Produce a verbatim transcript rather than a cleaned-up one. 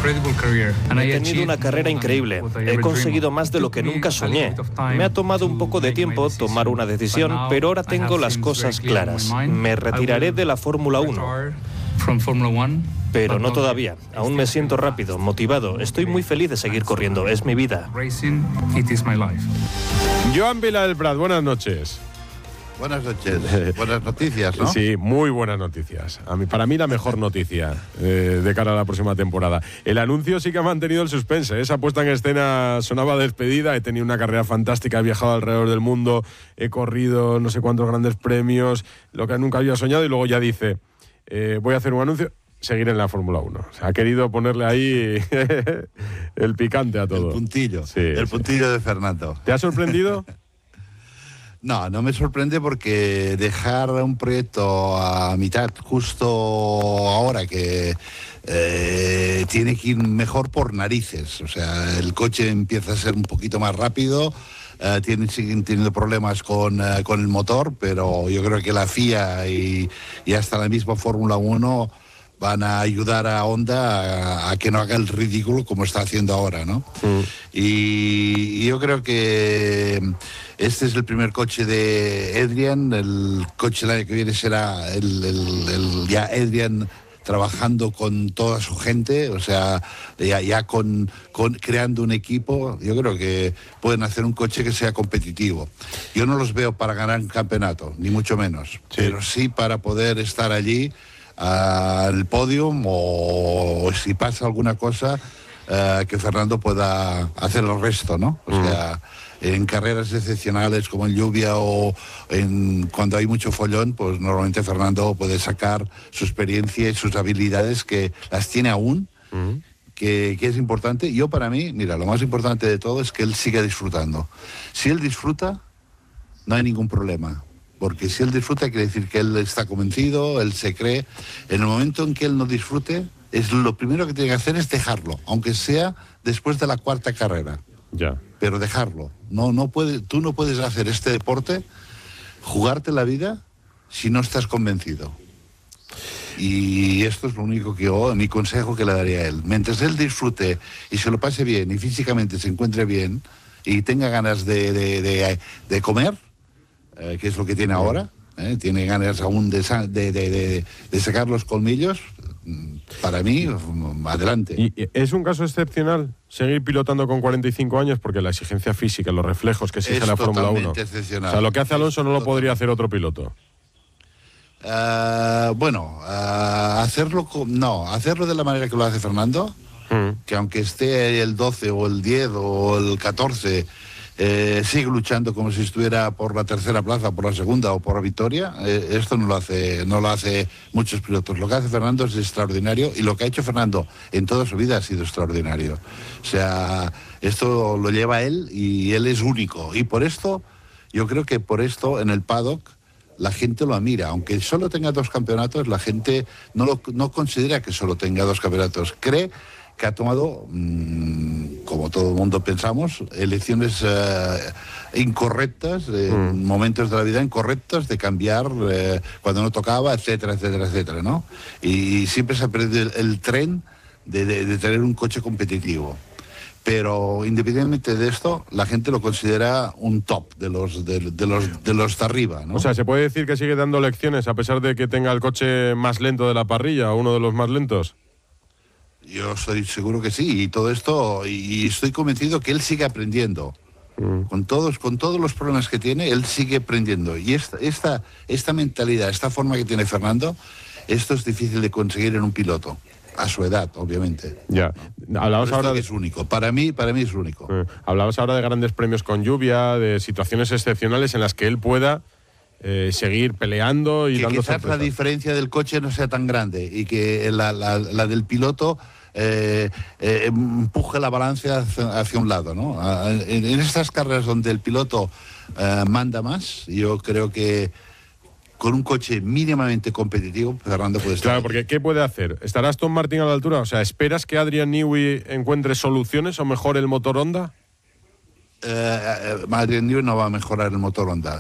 He tenido una carrera increíble. He conseguido más de lo que nunca soñé. Me ha tomado un poco de tiempo tomar una decisión, pero ahora tengo las cosas claras. Me retiraré de la Fórmula uno. Pero no todavía. Aún me siento rápido, motivado. Estoy muy feliz de seguir corriendo. Es mi vida. Joan Viladelprat, buenas noches. Buenas noches. Buenas noticias, ¿no? Sí, muy buenas noticias. A mí, para mí la mejor noticia eh, de cara a la próxima temporada. El anuncio sí que ha mantenido el suspense. Esa puesta en escena sonaba despedida. He tenido una carrera fantástica, he viajado alrededor del mundo, he corrido no sé cuántos grandes premios, lo que nunca había soñado, y luego ya dice, eh, voy a hacer un anuncio, seguir en la Fórmula uno. O sea, ha querido ponerle ahí el picante a todo. El puntillo, sí, el sí. puntillo de Fernando. ¿Te ha sorprendido? No, no me sorprende porque dejar un proyecto a mitad justo ahora que eh, tiene que ir mejor por narices. O sea, el coche empieza a ser un poquito más rápido, eh, tienen, siguen teniendo problemas con, eh, con el motor, pero yo creo que la F I A y, y hasta la misma Fórmula uno van a ayudar a Honda a, a que no haga el ridículo como está haciendo ahora, ¿no? Mm. Y, y yo creo que este es el primer coche de Adrian. El coche el año que viene será el, el, el ya Adrian trabajando con toda su gente, o sea, ya, ya con, con creando un equipo. Yo creo que pueden hacer un coche que sea competitivo. Yo no los veo para ganar un campeonato, ni mucho menos, sí. Pero sí para poder estar allí al podium, o, o si pasa alguna cosa, uh, que Fernando pueda hacer el resto, ¿no? O sea, en carreras excepcionales como en lluvia o en cuando hay mucho follón, pues normalmente Fernando puede sacar su experiencia y sus habilidades, que las tiene aún, uh-huh. que, que es importante. Yo, para mí, mira, lo más importante de todo es que él siga disfrutando. Si él disfruta, no hay ningún problema. Porque si él disfruta, quiere decir que él está convencido, él se cree. En el momento en que él no disfrute, es lo primero que tiene que hacer es dejarlo, aunque sea después de la cuarta carrera. Ya. Pero dejarlo. No, no puede, tú no puedes hacer este deporte, jugarte la vida, si no estás convencido. Y esto es lo único que yo, mi consejo que le daría a él. Mientras él disfrute y se lo pase bien y físicamente se encuentre bien y tenga ganas de, de, de, de comer, Eh, que es lo que tiene ahora, eh, tiene ganas aún de, de, de, de sacar los colmillos, para mí, adelante. ¿Y es un caso excepcional seguir pilotando con cuarenta y cinco años? Porque la exigencia física, los reflejos que exige la Fórmula uno. Excepcional. O sea, lo que hace Alonso no lo podría hacer otro piloto. Uh, bueno, uh, hacerlo, no, hacerlo de la manera que lo hace Fernando, mm. que aunque esté el doce o el diez o el catorce, Eh, sigue luchando como si estuviera por la tercera plaza, por la segunda o por la victoria. Eh, esto no lo hace no lo hace muchos pilotos. Lo que hace Fernando es extraordinario, y lo que ha hecho Fernando en toda su vida ha sido extraordinario. O sea, esto lo lleva él, y él es único, y por esto, yo creo que por esto en el paddock la gente lo admira. Aunque solo tenga dos campeonatos, la gente no, lo, no considera que solo tenga dos campeonatos. Cree que ha tomado, mmm, como todo el mundo pensamos, elecciones eh, incorrectas, eh, mm. momentos de la vida incorrectos, de cambiar eh, cuando no tocaba, etcétera, etcétera, etcétera, ¿no? Y, y siempre se ha perdido el, el tren de, de, de tener un coche competitivo. Pero independientemente de esto, la gente lo considera un top de los de, de los de los de arriba, ¿no? O sea, ¿se puede decir que sigue dando lecciones a pesar de que tenga el coche más lento de la parrilla, uno de los más lentos? Yo estoy seguro que sí, y todo esto, y estoy convencido que él sigue aprendiendo. Mm. Con todos, con todos los problemas que tiene, él sigue aprendiendo. Y esta, esta, esta mentalidad, esta forma que tiene Fernando, esto es difícil de conseguir en un piloto. A su edad, obviamente. Ya. Hablabas ahora de... es único. Para mí, para mí es único. Eh, hablabas ahora de grandes premios con lluvia, de situaciones excepcionales en las que él pueda eh, seguir peleando y que dando quizás sorpresas. La diferencia del coche no sea tan grande, y que la, la, la del piloto eh, eh, empuje la balanza hacia, hacia un lado, ¿no? En, en estas carreras donde el piloto eh, manda más, yo creo que con un coche mínimamente competitivo, Fernando puede estar. Claro, porque ¿qué puede hacer? ¿Estará Aston Martin a la altura? O sea, ¿esperas que Adrian Newey encuentre soluciones o mejore el motor Honda? Eh, eh, Adrian Newey no va a mejorar el motor Honda.